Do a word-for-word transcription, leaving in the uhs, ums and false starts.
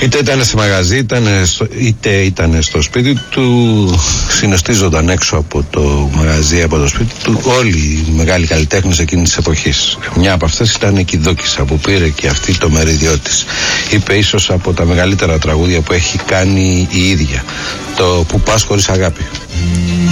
Είτε ήταν σε μαγαζί, είτε, είτε ήταν στο σπίτι του, συνοστίζονταν έξω από το μαγαζί, από το σπίτι του, όλοι οι μεγάλοι καλλιτέχνες εκείνης της εποχής. Μια από αυτές ήταν η Κιδόκισσα, που πήρε και αυτή το μερίδιό της. Είπε ίσως από τα μεγαλύτερα τραγούδια που έχει κάνει η ίδια, το «Που πας χωρίς αγάπη».